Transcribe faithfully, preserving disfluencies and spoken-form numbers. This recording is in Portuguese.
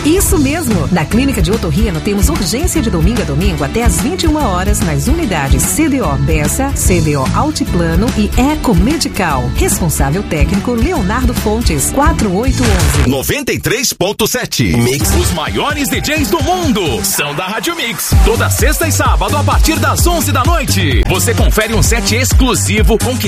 Isso mesmo! Na Clínica de Otorrino temos urgência de domingo a domingo até às vinte e uma horas nas unidades C D O Bessa, C D O Altiplano e Eco Medical. Responsável técnico Leonardo Fontes, quatro oito um um. noventa e três ponto sete. Mix. Os maiores D Js do mundo são da Rádio Mix. Toda sexta e sábado a partir das onze da noite. Você confere um set exclusivo com que